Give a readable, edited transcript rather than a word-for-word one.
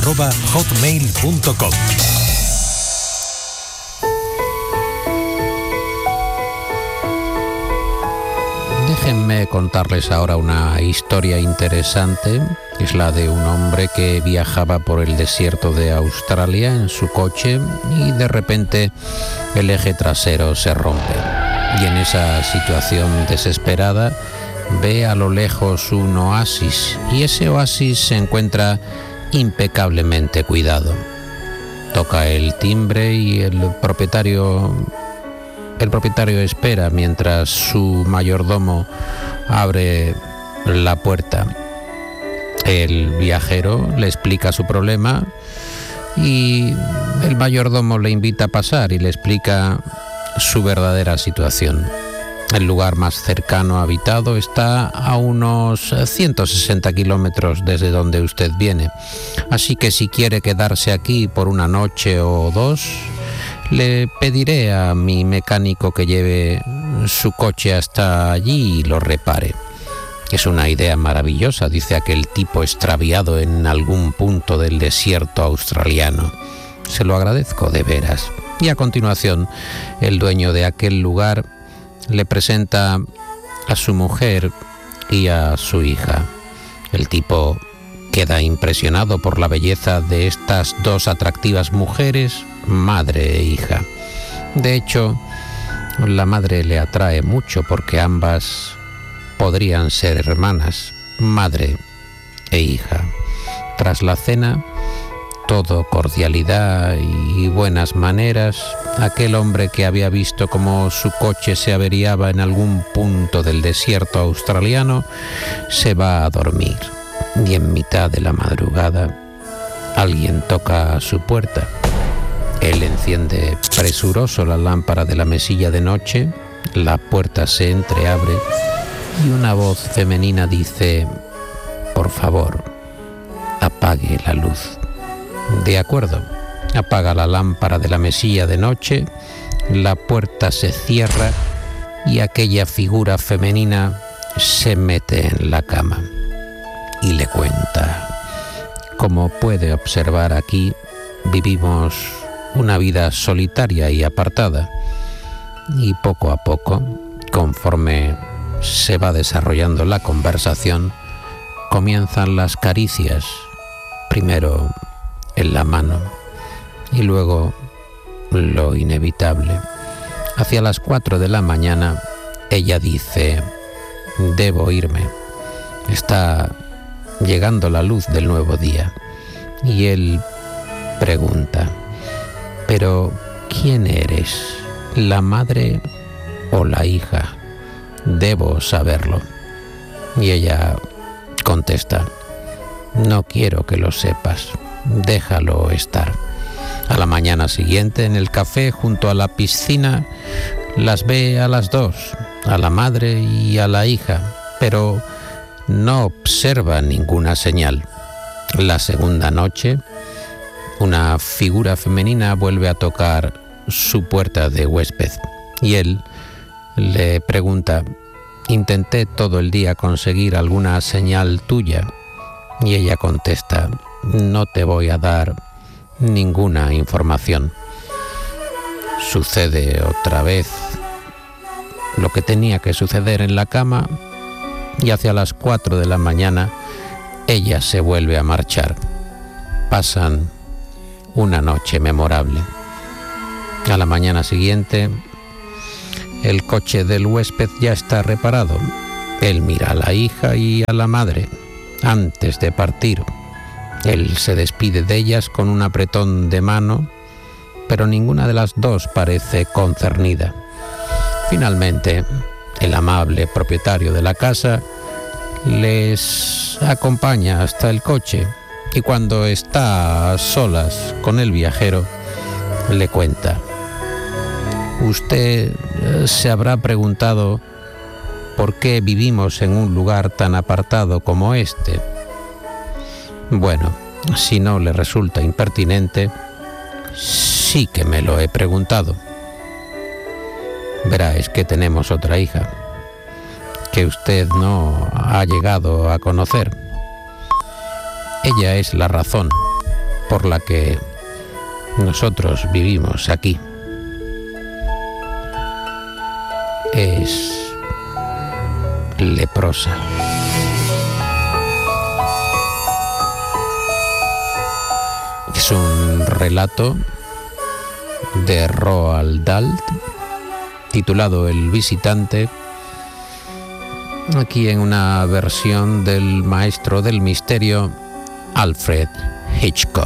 @hotmail.com. Déjenme contarles ahora una historia interesante. Es la de un hombre que viajaba por el desierto de Australia en su coche y de repente el eje trasero se rompe. Y en esa situación desesperada ve a lo lejos un oasis y ese oasis se encuentra impecablemente cuidado. Toca el timbre y el propietario espera mientras su mayordomo abre la puerta. El viajero le explica su problema y el mayordomo le invita a pasar y le explica su verdadera situación. El lugar más cercano habitado está a unos 160 kilómetros desde donde usted viene, así que si quiere quedarse aquí por una noche o dos, le pediré a mi mecánico que lleve su coche hasta allí y lo repare. Es una idea maravillosa, dice aquel tipo extraviado en algún punto del desierto australiano. Se lo agradezco de veras. Y a continuación, el dueño de aquel lugar le presenta a su mujer y a su hija. El tipo queda impresionado por la belleza de estas dos atractivas mujeres, madre e hija. De hecho, la madre le atrae mucho porque ambas podrían ser hermanas, madre e hija. Tras la cena, todo cordialidad y buenas maneras. Aquel hombre que había visto cómo su coche se averiaba en algún punto del desierto australiano se va a dormir. Y en mitad de la madrugada, alguien toca a su puerta. Él enciende presuroso la lámpara de la mesilla de noche, la puerta se entreabre y una voz femenina dice: por favor, apague la luz. De acuerdo, apaga la lámpara de la mesilla de noche, la puerta se cierra y aquella figura femenina se mete en la cama y le cuenta: como puede observar aquí, vivimos una vida solitaria y apartada, y poco a poco, conforme se va desarrollando la conversación, comienzan las caricias, primero en la mano y luego lo inevitable. Hacia las 4 de la mañana, ella dice: debo irme, está llegando la luz del nuevo día. Y él pregunta: ¿pero quién eres? ¿La madre o la hija? Debo saberlo. Y ella contesta: no quiero que lo sepas, déjalo estar. A la mañana siguiente, en el café junto a la piscina, las ve a las dos, a la madre y a la hija, pero no observa ninguna señal. La segunda noche, una figura femenina vuelve a tocar su puerta de huésped y él le pregunta: intenté todo el día conseguir alguna señal tuya. Y ella contesta: no te voy a dar ninguna información. Sucede otra vez lo que tenía que suceder en la cama y hacia las 4 de la mañana ella se vuelve a marchar. Pasan una noche memorable. A la mañana siguiente, el coche del huésped ya está reparado. Él mira a la hija y a la madre antes de partir. Él se despide de ellas con un apretón de mano, pero ninguna de las dos parece concernida. Finalmente, el amable propietario de la casa les acompaña hasta el coche y cuando está a solas con el viajero, le cuenta: usted se habrá preguntado por qué vivimos en un lugar tan apartado como este. Bueno, si no le resulta impertinente, sí que me lo he preguntado. Verá, es que tenemos otra hija que usted no ha llegado a conocer. Ella es la razón por la que nosotros vivimos aquí. Es leprosa. Es un relato de Roald Dahl titulado El visitante, aquí en una versión del maestro del misterio Alfred Hitchcock.